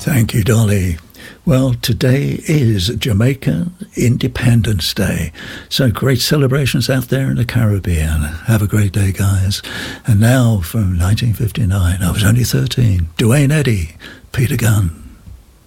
Thank you, Dolly. Well, today is Jamaica Independence Day. So great celebrations out there in the Caribbean. Have a great day, guys. And now from 1959, I was only 13, Duane Eddy, Peter Gunn.